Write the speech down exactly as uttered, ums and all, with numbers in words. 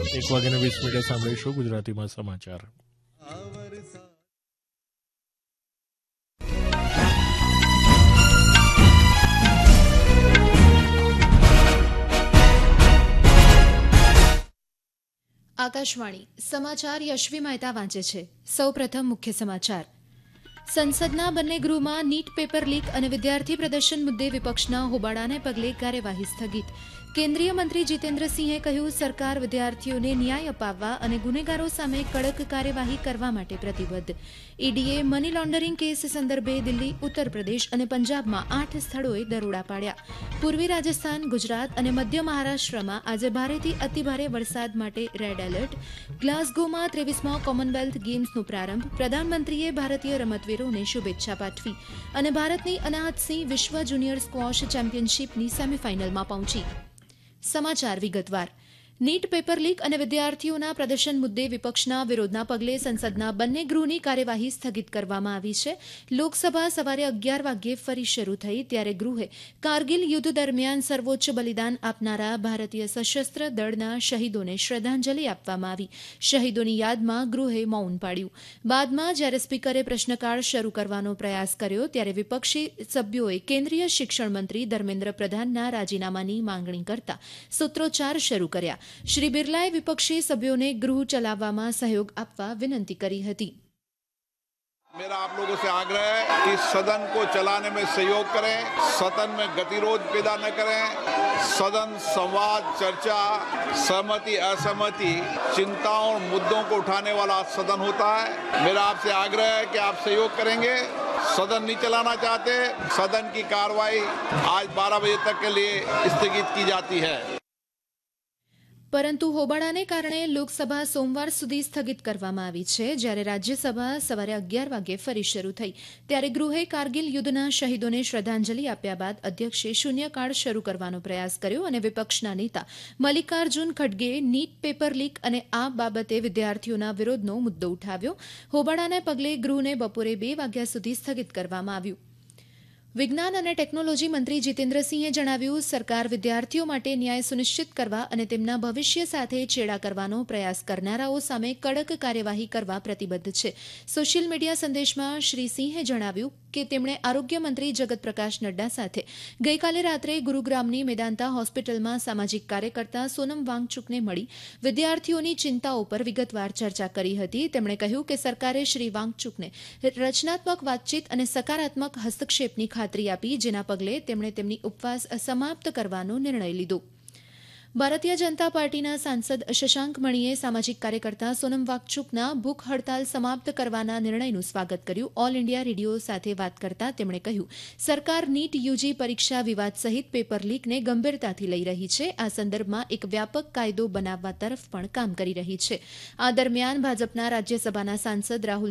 એક વાગ્યાને વીસ મિનિટે સાંભળીશું ગુજરાતીમાં સમાચાર. આકાશવાણી સમાચાર યશવી મહેતા વાંચે છે. સૌ પ્રથમ મુખ્ય સમાચાર. સંસદના બંને ગૃહમાં નીટ પેપર લીક અને વિદ્યાર્થી પ્રદર્શન મુદ્દે વિપક્ષના હોબાળાને પગલે કાર્યવાહી સ્થગિત. કેન્દ્રીય મંત્રી જીતેન્દ્રસિંહે કહ્યું, સરકાર વિદ્યાર્થીઓને ન્યાય અપાવવા અને ગુનેગારો સામે કડક કાર્યવાહી કરવા માટે પ્રતિબદ્ધ. ઈડીએ મની લોન્ડરિંગ કેસ સંદર્ભે દિલ્હી, ઉત્તર પ્રદેશ અને પંજાબમાં આઠ સ્થળોએ દરોડા પાડ્યા. પૂર્વી રાજસ્થાન, ગુજરાત અને મધ્ય મહારાષ્ટ્રમાં આજે ભારેથી અતિભારે વરસાદ માટે રેડ એલર્ટ. ગ્લાસગોમાં ત્રેવીસમા કોમનવેલ્થ ગેમ્સનો પ્રારંભ. પ્રધાનમંત્રીએ ભારતીય રમતવીરોને શુભેચ્છા પાઠવી. અને ભારતની અનાહતસિંહ વિશ્વ જુનિયર સ્ક્વોશ ચેમ્પિયનશીપની સેમીફાઇનલમાં પહોંચી. સમાચાર વિગતવાર. નીટ પેપર લીક અને વિદ્યાર્થીઓના પ્રદર્શન મુદ્દે વિપક્ષના વિરોધના પગલે સંસદના બંને ગૃહની કાર્યવાહી સ્થગિત કરવામાં આવી છે. લોકસભા સવારે અગિયાર વાગ્યે ફરી શરૂ થઈ ત્યારે ગૃહે કારગિલ યુદ્ધ દરમિયાન સર્વોચ્ચ બલિદાન આપનારા ભારતીય સશસ્ત્ર દળના શહીદોને શ્રદ્ધાંજલિ આપવામાં આવી. શહીદોની યાદમાં ગૃહે મૌન પાડ્યું. બાદમાં જ્યારે સ્પીકરે પ્રશ્નકાળ શરૂ કરવાનો પ્રયાસ કર્યો ત્યારે વિપક્ષી સભ્યોએ કેન્દ્રીય શિક્ષણ મંત્રી ધર્મેન્દ્ર પ્રધાનના રાજીનામાની માંગણી કરતા સૂત્રોચ્ચાર શરૂ કર્યા. શ્રી બિરલાએ વિપક્ષી સભ્યોને ગૃહ ચલાવવામાં સહયોગ આપવા વિનંતી કરી હતી. मेरा आप लोगों से आग्रह है कि सदन को चलाने में सहयोग करें, सदन में गतिरोध पैदा न करें. सदन संवाद, चर्चा, सहमति असहमति, चिंताओं और मुद्दों को उठाने वाला सदन होता है. मेरा आपसे आग्रह है कि आप सहयोग करेंगे. सदन नहीं चलाना चाहते, सदन की कार्रवाई आज बारह बजे तक के लिए स्थगित की जाती है. પરંતુ હોબાળાને કારણે લોકસભા સોમવાર સુધી સ્થગિત કરવામાં આવી છે. જ્યારે રાજ્યસભા સવારે અગિયાર વાગ્યે ફરી શરૂ થઈ ત્યારે ગૃહે કારગિલ યુદ્ધના શહીદોને શ્રદ્ધાંજલિ આપ્યા બાદ અધ્યક્ષે શૂન્યકાળ શરૂ કરવાનો પ્રયાસ કર્યો અને વિપક્ષના નેતા મલ્લિકાર્જુન ખડગેએ નીટ પેપર લીક અને આ બાબતે વિદ્યાર્થીઓના વિરોધનો મુદ્દો ઉઠાવ્યો. હોબાળાને પગલે ગૃહને બપોરે બે વાગ્યા સુધી સ્થગિત કરવામાં આવ્યું. વિજ્ઞાન અને ટેકનોલોજી મંત્રી જીતેન્દ્રસિંહે જણાવ્યું, સરકાર વિદ્યાર્થીઓ માટે ન્યાય સુનિશ્ચિત કરવા અને તેમના ભવિષ્ય સાથે ચેડા કરવાનો પ્રયાસ કરનારાઓ સામે કડક કાર્યવાહી કરવા પ્રતિબદ્ધ છે. સોશિયલ મીડિયા સંદેશમાં શ્રી સિંહે જણાવ્યું કે તેમણે આરોગ્ય મંત્રી જગત પ્રકાશ નડ્ડા સાથે ગઈકાલે રાત્રે ગુરુગ્રામની મેદાંતા હોસ્પિટલમાં સામાજિક કાર્યકર્તા સોનમ વાંગચુકને મળી વિદ્યાર્થીઓની ચિંતાઓ પર વિગતવાર ચર્ચા કરી હતી. તેમણે કહ્યું કે સરકારે શ્રી વાંગચુકને રચનાત્મક વાતચીત અને સકારાત્મક હસ્તક્ષેપની ખાતરી આપી, જેના પગલે તેમણે તેમની ઉપવાસ સમાપ્ત કરવાનો નિર્ણય લીધો. ભારતીય જનતા પાર્ટીના સાંસદ શશાંક મણીએ સામાજિક કાર્યકર્તા સોનમ વાંગચુકના ભૂખ હડતાલ સમાપ્ત કરવાના નિર્ણયનું સ્વાગત કર્યું. ઓલ ઇન્ડિયા રેડિયો સાથે વાત કરતા તેમણે કહ્યું, સરકાર નીટ યુજી પરીક્ષા વિવાદ સહિત પેપર લીકને ગંભીરતાથી લઈ રહી છે. આ સંદર્ભમાં એક વ્યાપક કાયદો બનાવવા તરફ પણ કામ કરી રહી છે. આ દરમિયાન ભાજપના રાજ્યસભાના સાંસદ રાહુલ